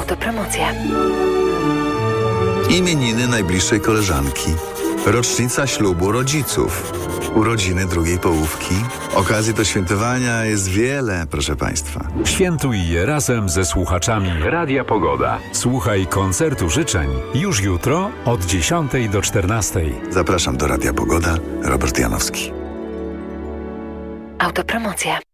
Autopromocja. Imieniny najbliższej koleżanki. Rocznica ślubu rodziców. Urodziny drugiej połówki. Okazji do świętowania jest wiele, proszę Państwa. Świętuj je razem ze słuchaczami Radia Pogoda. Słuchaj koncertu życzeń już jutro od 10 do 14. Zapraszam do Radia Pogoda. Robert Janowski. Autopromocja.